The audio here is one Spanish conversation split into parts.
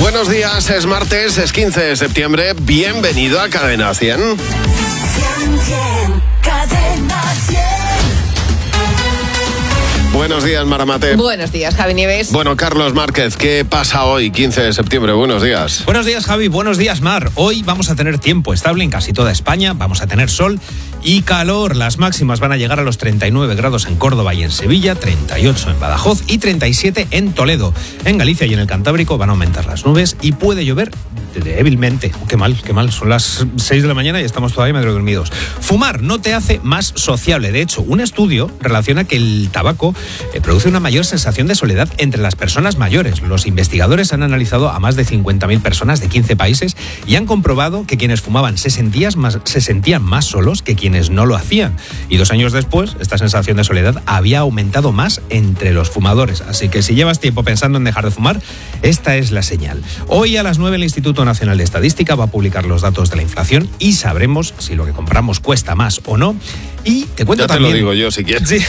Buenos días, es martes, es 15 de septiembre. Bienvenido a Cadena 100. Cadena 100. Buenos días, Maramate. Buenos días, Javi Nieves. Bueno, Carlos Márquez, ¿qué pasa hoy, 15 de septiembre? Buenos días. Buenos días, Javi. Buenos días, Mar. Hoy vamos a tener tiempo estable en casi toda España. Vamos a tener sol y calor. Las máximas van a llegar a los 39 grados en Córdoba y en Sevilla, 38 en Badajoz y 37 en Toledo. En Galicia y en el Cantábrico van a aumentar las nubes y puede llover débilmente. Qué mal. Son las 6 de la mañana y estamos todavía medio dormidos. Fumar no te hace más sociable. De hecho, un estudio relaciona que el tabaco produce una mayor sensación de soledad entre las personas mayores. Los investigadores han analizado a más de 50.000 personas de 15 países y han comprobado que quienes fumaban se sentían más solos que quienes no lo hacían. Y 2 años después, esta sensación de soledad había aumentado más entre los fumadores. Así que si llevas tiempo pensando en dejar de fumar, esta es la señal. Hoy a las 9 el Instituto Nacional de Estadística va a publicar los datos de la inflación y sabremos si lo que compramos cuesta más o no. Y te cuento también... Ya te lo digo yo, si quieres. Sí.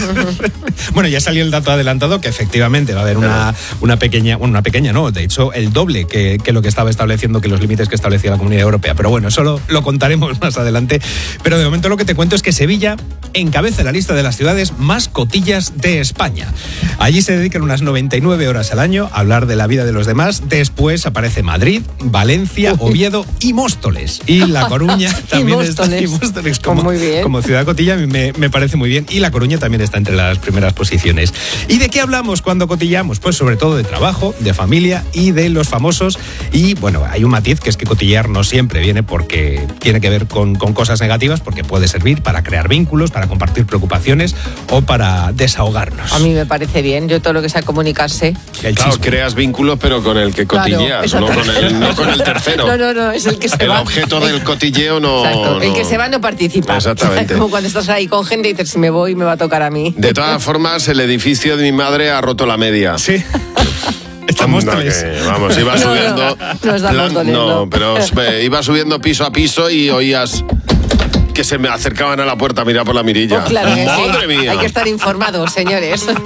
Bueno, ya salió el dato adelantado que efectivamente va a haber una pequeña, no, de hecho el doble que lo que estaba estableciendo, que los límites que establecía la Comunidad Europea. Pero bueno, eso lo contaremos más adelante. Pero de momento lo que te cuento es que Sevilla encabeza la lista de las ciudades más cotillas de España. Allí se dedican unas 99 horas al año a hablar de la vida de los demás. Después aparece Madrid, Valencia, Oviedo y Móstoles. Y La Coruña también está. Y Móstoles como ciudad cotilla me parece muy bien. Y La Coruña también está entre las primeras posiciones. ¿Y de qué hablamos cuando cotilleamos? Pues sobre todo de trabajo, de familia y de los famosos. Y bueno, hay un matiz que es que cotillear no siempre viene porque tiene que ver con cosas negativas, porque puede servir para crear vínculos, para compartir preocupaciones o para desahogarnos. A mí me parece bien, yo todo lo que sea comunicarse. Claro, creas vínculos pero con el que cotilleas, claro, no con el tercero. No, es el que se va. El objeto del cotilleo no... Exacto, el que se va no participa. Exactamente. Como cuando estás ahí con gente y dices, si me voy me va a tocar a mí. De todas formas, el edificio de mi madre ha roto la media. Sí. Estamos tres. Vamos, iba subiendo... pero iba subiendo piso a piso y oías... que se me acercaban a la puerta a mirar por la mirilla. Pues claro que ¡Madre mía! Hay que estar informados, señores.